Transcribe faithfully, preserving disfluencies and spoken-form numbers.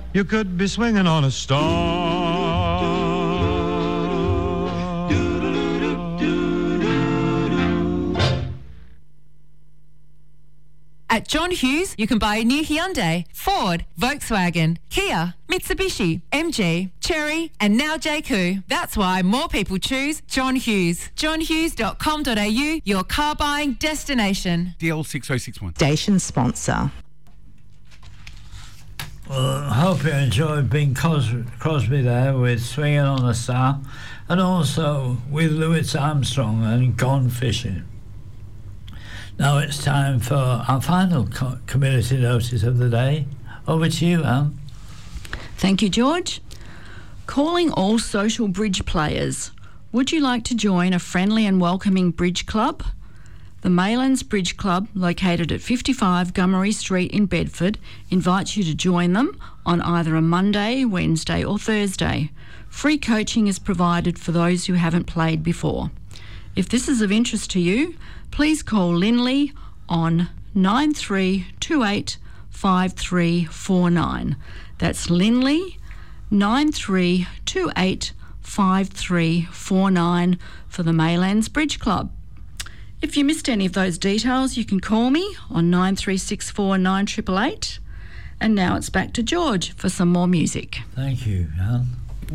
You could be swinging on a star. At John Hughes, you can buy a new Hyundai, Ford, Volkswagen, Kia, Mitsubishi, M G, Chery, and now J Q. That's why more people choose John Hughes. john hughes dot com dot a u, your car buying destination. D L six oh six one. Station sponsor. Well, I hope you enjoyed being Cos- Crosby there with Swinging on a Star, and also with Louis Armstrong and Gone Fishing. Now it's time for our final co- community notice of the day. Over to you, Anne. Thank you, George. Calling all social bridge players. Would you like to join a friendly and welcoming bridge club? The Maylands Bridge Club, located at fifty-five Gummery Street in Bedford, invites you to join them on either a Monday, Wednesday or Thursday. Free coaching is provided for those who haven't played before. If this is of interest to you, please call Linley on nine three two eight five three four nine. That's Linley, nine three two eight five three four nine for the Maylands Bridge Club. If you missed any of those details, you can call me on nine three six four nine eight eight eight. And now it's back to George for some more music. Thank you, Anne.